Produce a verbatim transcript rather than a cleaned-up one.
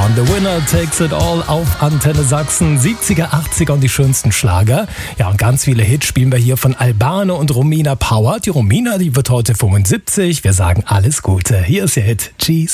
John. The Winner Takes It All auf Antenne Sachsen. siebziger, achtziger und die schönsten Schlager. Ja, und ganz viele Hits spielen wir hier von Albano und Romina Power. Die Romina, die wird heute fünfundsiebzig. Wir sagen alles Gute. Hier ist ihr Hit. Cheese.